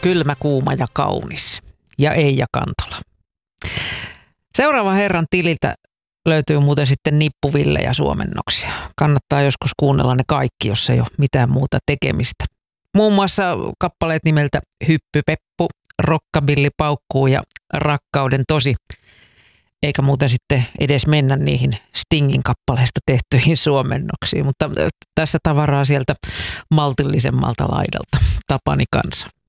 kylmä, kuuma ja kaunis. Ja Eija Kantola. Seuraavan herran tililtä löytyy muuten sitten nippuvillejä suomennoksia. Kannattaa joskus kuunnella ne kaikki, jos ei ole mitään muuta tekemistä. Muun muassa kappaleet nimeltä Hyppypeppu, Rockabilly paukkuu ja Rakkauden tosi. Eikä muuten sitten edes mennä niihin Stingin kappaleista tehtyihin suomennoksiin. Mutta tässä tavaraa sieltä maltillisemmalta laidalta. Tapani Kansa.